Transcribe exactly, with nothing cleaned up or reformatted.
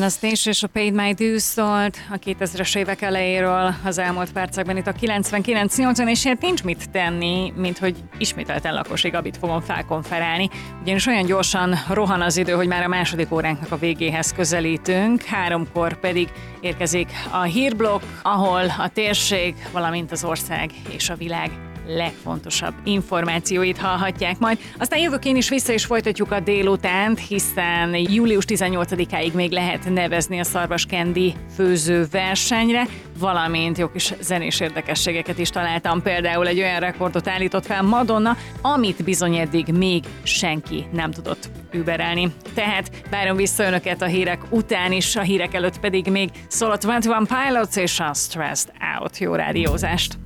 választás és a Paid My Dues szólt a kétezres évek elejéről az elmúlt percekben itt a kilencvenkilenc nyolcon, és hát nincs mit tenni, mint hogy ismételten Lakosi Gabit fogom felkonferálni, ugyanis olyan gyorsan rohan az idő, hogy már a második óránknak a végéhez közelítünk, háromkor pedig érkezik a hírblokk, ahol a térség, valamint az ország és a világ legfontosabb információit hallhatják majd. Aztán jövök én is vissza, és folytatjuk a délutánt, hiszen július tizennyolcadikáig még lehet nevezni a szarvaskendi főző versenyre, valamint jó kis zenés érdekességeket is találtam. Például egy olyan rekordot állított fel Madonna, amit bizony eddig még senki nem tudott überelni. Tehát várom vissza önöket a hírek után is, a hírek előtt pedig még szól a huszonegy Pilots és a Stressed Out. Jó rádiózást!